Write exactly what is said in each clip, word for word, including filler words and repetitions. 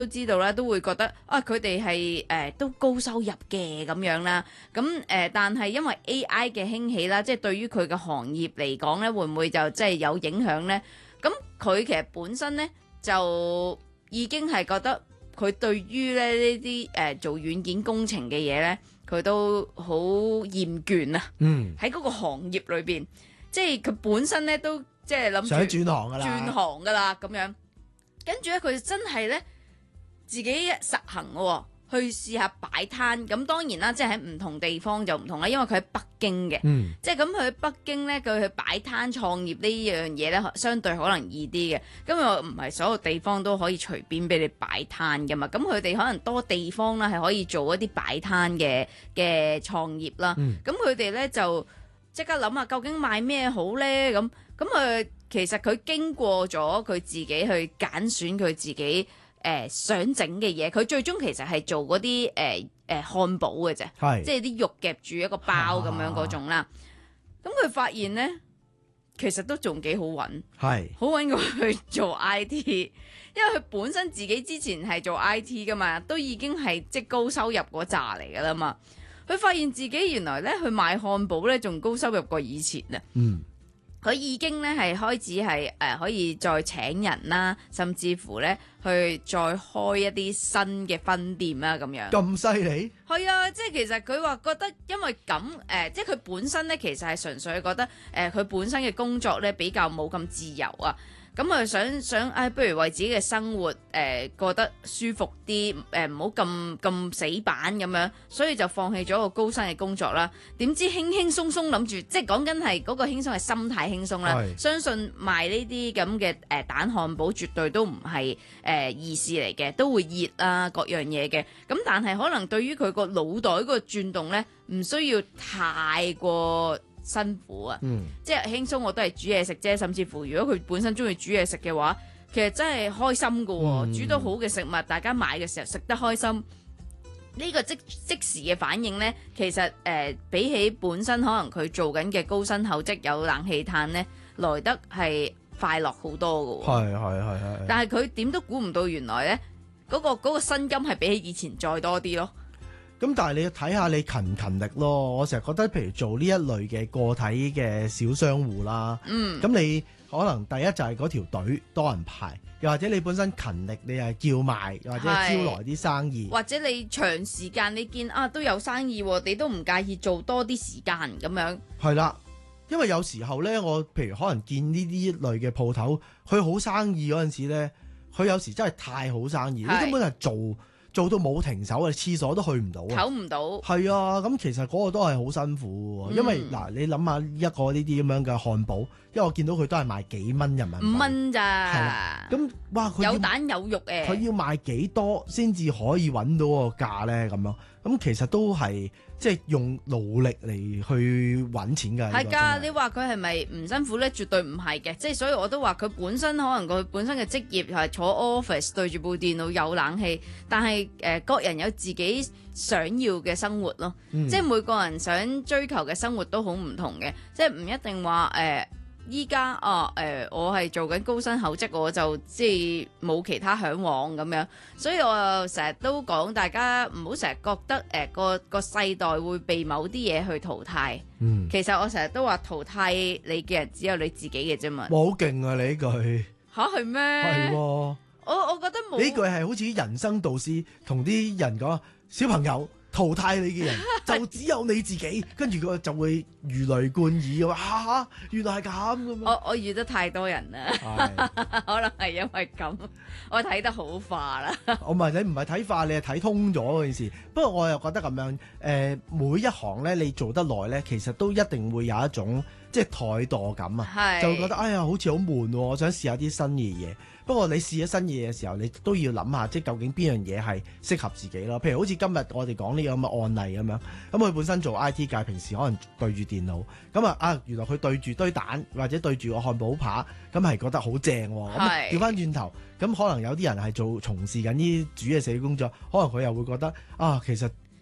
都知道啦，都會覺得啊，佢哋係誒都高收入嘅咁樣啦。咁誒、呃，但係因為 A I 嘅興起啦，即係對於佢嘅行業嚟講咧，會唔會就即係有影響咧？咁佢其實本身咧就已經係覺得佢對於咧呢啲誒做軟件工程嘅嘢咧，佢都好厭倦啊。 嗯， 喺嗰個行業裏邊，即係佢本身咧都即係諗住想轉行噶啦， 轉行噶啦咁樣。跟住咧，佢真係咧自己實行嘅喎，去試下擺攤。咁當然啦，即係喺唔同地方就唔同啦，因為佢喺北京嘅， 嗯， 即係咁佢喺北京咧，佢去擺攤創業呢樣嘢咧，相對可能易啲嘅。咁又唔係所有地方都可以隨便俾你擺攤嘅嘛。咁佢哋可能多地方啦，係可以做一啲擺攤嘅嘅創業啦。咁佢哋咧就即刻諗下究竟賣咩好咧？咁咁佢其實佢經過咗佢自己去揀選佢自己誒、呃、想整嘅嘢，佢最終其實係做嗰啲誒誒漢堡嘅啫， 係即係啲肉夾住一個包咁樣嗰種啦。咁佢、啊、發現咧，其實都仲幾好揾， 係好揾過去做 I T， 因為佢本身自己之前係做 I T 噶嘛，都已經係即高收入嗰扎嚟噶啦嘛。佢發現自己原來咧去賣漢堡咧仲高收入過以前啊！ 嗯， 佢已經咧係開始係誒、呃、可以再請人啦，甚至乎咧去再開一啲新嘅分店啦咁樣。 咁犀利？ 係啊，即係其實佢話覺得因為咁誒、呃，即係佢本身咧其實係純粹覺得誒佢、呃、本身嘅工作咧比較冇咁自由啊。咁佢想想，誒、哎，不如為自己嘅生活誒、呃、過得舒服啲，誒唔好咁咁死板咁樣，所以就放棄咗個高薪嘅工作啦。點知輕輕鬆鬆諗住，即係講緊係嗰個輕鬆係心態輕鬆啦。 係相信賣呢啲咁嘅誒蛋漢堡絕對都唔係誒易事嚟嘅，都會熱啊各樣嘢嘅。咁但係可能對於佢個腦袋嗰個轉動咧，唔需要太過辛苦啊， 嗯， 即係輕鬆，我都係煮嘢食啫。甚至乎，如果佢本身中意煮嘢食嘅話，其實真係開心噶、哦。 嗯、 煮到好嘅食物，大家買嘅時候食得開心，呢、這個即即時嘅反應呢，其實誒、呃、比起本身可能佢做緊嘅高薪厚職有冷氣嘆呢，來得係快樂好多噶、哦。 係係係係。 但係佢點都估唔到，原來呢嗰、那個嗰、那個薪金係比起以前再多啲咯。 咁但係你要睇下你勤唔勤力咯，我成日覺得譬如做呢一類嘅個體嘅小商戶啦，嗯，咁你可能第一就係嗰條隊多人排，又或者你本身勤力，你係叫賣，又或者招來啲生意， 或者你長時間你見啊都有生意，你都唔介意做多啲時間咁樣。係啦，因為有時候咧，我譬如可能見呢啲類嘅鋪頭，佢好生意嗰陣時咧，佢有時真係太好生意，你根本係做。做到冇停手啊！廁所都去唔到啊！ 唞唔到。係啊，咁其實嗰個都係好辛苦喎，因為嗱、嗯，你諗下一個呢啲咁樣嘅漢堡，因為我見到佢都係賣幾蚊人民幣， 五蚊咋？ 係啦，咁哇，佢有蛋有肉誒， 佢要賣幾多先至可以揾到個價咧？咁樣咁其實都係即係用勞力嚟去揾錢㗎。 係㗎，你話佢係咪唔辛苦咧？絕對唔係嘅，即係所以我都話佢本身可能佢本身嘅職業係坐 office 對住部電腦有冷氣，但係誒、呃、各人有自己想要嘅生活咯，嗯、即係每個人想追求嘅生活都好唔同嘅，即係唔一定話誒依家啊誒、呃、我係做緊高薪厚職，我就即係冇其他嚮往咁樣，所以我又成日都講大家唔好成日覺得誒、呃、個個世代會被某啲嘢去淘汰，嗯、其實我成日都話淘汰你嘅人只有你自己嘅啫嘛。 好勁啊！你呢句吓係咩？ 係喎。 我我覺得冇呢句係好似人生導師同啲人講，小朋友淘汰你嘅人就只有你自己，跟住佢就會如雷貫耳咁啊！原來係咁咁。 我我遇得太多人啦，可能係因為咁，我睇得好化啦。 我唔係你唔係睇化，你係睇通咗嗰件事。不過我又覺得咁樣，誒、呃、每一行咧，你做得耐咧，其實都一定會有一種即係怠惰感啊，就會覺得哎呀好似好悶喎，我想試下啲新嘅嘢。不過你試咗新嘢嘅時候，你都要諗下，即係究竟邊樣嘢係適合自己咯。譬如好似今日我哋講呢個咁嘅案例咁樣，咁佢本身做 I T 界，平時可能對住電腦，咁啊啊原來佢對住堆蛋或者對住個漢堡扒，咁係覺得好正喎。咁調翻轉頭，咁可能有啲人係做從事緊呢煮嘢食嘅工作，可能佢又會覺得啊，其實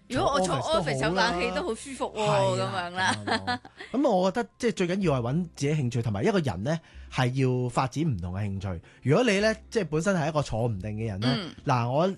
如果我坐 office office 有冷氣都好舒服喎，咁樣啦。 咁我覺得即係最緊要係揾自己興趣，同埋一個人咧係要發展唔同嘅興趣。如果你咧即係本身係一個坐唔定嘅人咧，嗱、嗯、我